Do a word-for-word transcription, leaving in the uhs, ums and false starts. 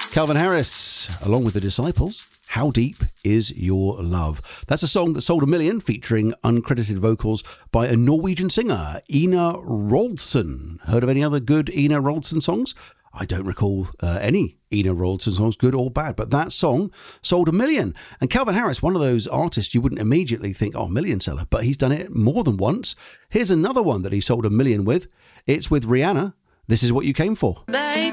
Calvin Harris, along with the Disciples. How Deep Is Your Love? That's a song that sold a million, featuring uncredited vocals by a Norwegian singer, Ina Wroldsen. Heard of any other good Ina Wroldsen songs? I don't recall uh, any Ina Wroldsen songs, good or bad, but that song sold a million. And Calvin Harris, one of those artists you wouldn't immediately think, oh, million seller, but he's done it more than once. Here's another one that he sold a million with. It's with Rihanna. This Is What You Came For. Baby.